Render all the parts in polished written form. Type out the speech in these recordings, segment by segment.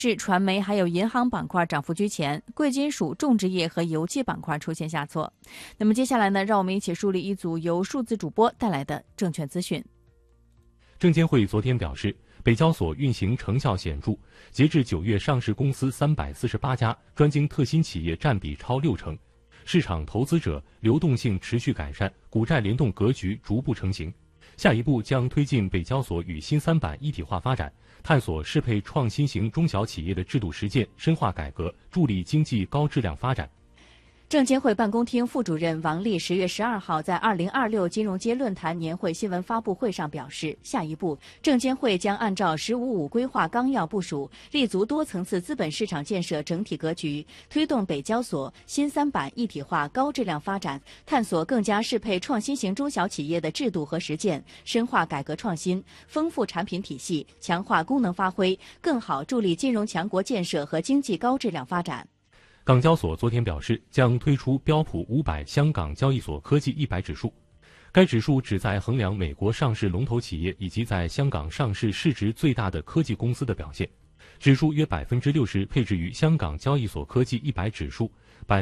是传媒还有银行板块涨幅居前，贵金属、种植业和油气板块出现下挫。那么接下来呢，让我们一起梳理一组由数字主播带来的证券资讯。 证监会昨天表示，北交所运行成效显著，截至9月上市公司348家，专精特新企业占比超60%，市场投资者流动性持续改善，股债联动格局逐步成型。下一步将推进北交所与新三板一体化发展，探索适配创新型中小企业的制度实践，深化改革，助力经济高质量发展。 证监会办公厅副主任王丽10月12号在2026金融街论坛年会新闻发布会上表示，下一步，证监会将按照“15+5”规划纲要部署，立足多层次资本市场建设整体格局，推动北交所新三板一体化高质量发展，探索更加适配创新型中小企业的制度和实践，深化改革创新，丰富产品体系，强化功能发挥，更好助力金融强国建设和经济高质量发展。 港交所昨天表示，将推出标普500香港交易所科技100指数。该指数旨在衡量美国上市龙头企业以及在香港上市市值最大的科技公司的表现。指数约60%配置于香港交易所科技100指数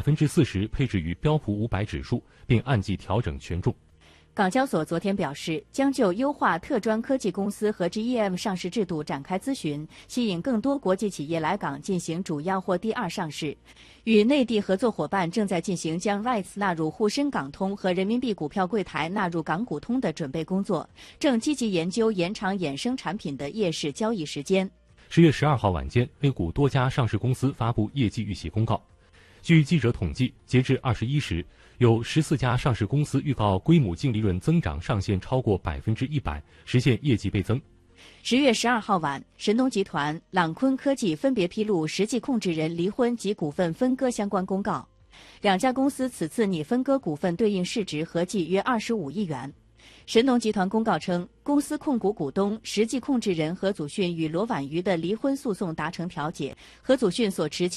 ，40%配置于标普500指数，并按季调整权重。 港交所昨天表示，将就优化特专科技公司和 GEM 上市制度展开咨询，吸引更多国际企业来港进行主要或第二上市。与内地合作伙伴正在进行将 REITs 纳入沪深港通和人民币股票柜台纳入港股通的准备工作，正积极研究延长衍生产品的夜市交易时间。 10月12号晚间 ，A 股多家上市公司发布业绩预喜公告。据记者统计，截至21时，有14家上市公司预告规模净利润增长上限超过100%，实现业绩倍增。 10月12号晚，神农集团、朗坤科技分别披露实际控制人离婚及股份分割相关公告。两家公司此次拟分割股份对应市值合计约25亿元。神农集团公告称，公司控股股东、实际控制人何祖训与罗婉瑜的离婚诉讼达成调解，何祖训所持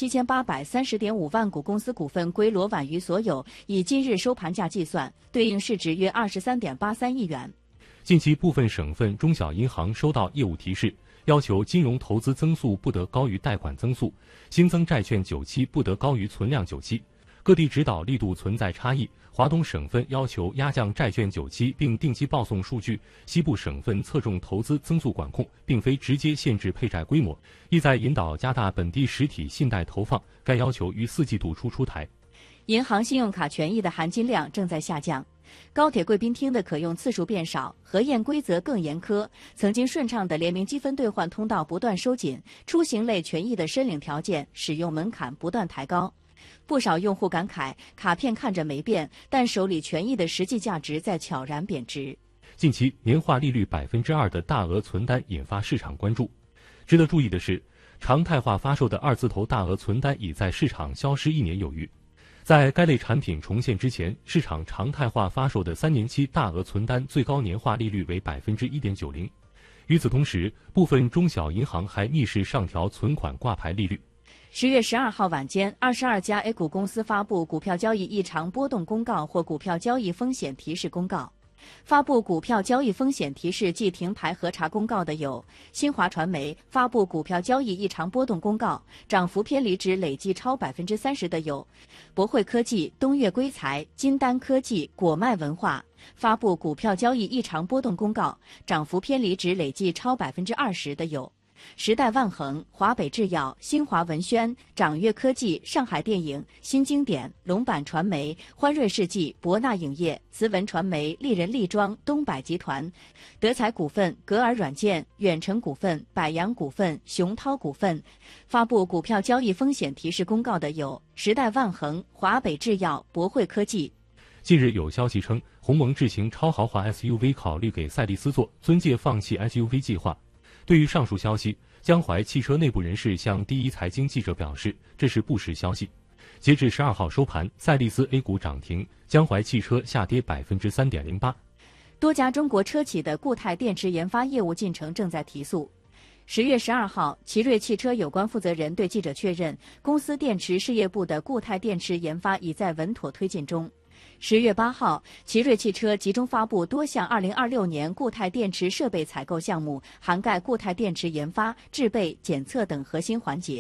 7830.5万股公司股份归罗婉瑜所有，以今日收盘价计算，对应市值约23.83亿元。 近期部分省份中小银行收到业务提示，要求金融投资增速不得高于贷款增速，新增债券久期不得高于存量久期。各地指导力度存在差异，华东省份要求压降债券久期并定期报送数据，西部省份侧重投资增速管控，并非直接限制配债规模，意在引导加大本地实体信贷投放。该要求于4季度初出台。 银行信用卡权益的含金量正在下降，高铁贵宾厅的可用次数变少，核验规则更严苛，曾经顺畅的联名积分兑换通道不断收紧，出行类权益的申领条件、使用门槛不断抬高。不少用户感慨，卡片看着没变，但手里权益的实际价值在悄然贬值。 近期年化利率2%的大额存单引发市场关注。值得注意的是，常态化发售的2字头大额存单已在市场消失1年有余。在该类产品重现之前，市场常态化发售的3年期大额存单最高年化利率为1.90%。与此同时，部分中小银行还逆势上调存款挂牌利率。 10月12号晚间，22家 A 股公司发布股票交易异常波动公告或股票交易风险提示公告。发布股票交易风险提示即停牌核查公告的有新华传媒；发布股票交易异常波动公告，涨幅偏离值累计超30%的有博汇科技、东岳硅材、金丹科技、果麦文化；发布股票交易异常波动公告，涨幅偏离值累计超20%的有时代万恒、华北制药、新华文轩、掌阅科技、上海电影、新经典、龙板传媒、欢瑞世纪、博纳影业、慈文传媒、丽人力庄、东百集团、德才股份、格尔软件、远程股份、百洋股份、熊涛股份。发布股票交易风险提示公告的有时代万恒、华北制药、博汇科技。 近日有消息称，鸿蒙智行超豪华 SUV 考虑给赛力斯做，尊介放弃 SUV 计划。对于上述消息，江淮汽车内部人士向第一财经记者表示，这是不实消息。截至12号收盘，赛力斯 A 股涨停，江淮汽车下跌3.08%。 多家中国车企的固态电池研发业务进程正在提速。10月12号，奇瑞汽车有关负责人对记者确认，公司电池事业部的固态电池研发已在稳妥推进中。 10月8号，奇瑞汽车集中发布多项2026年固态电池设备采购项目，涵盖固态电池研发、制备、检测等核心环节。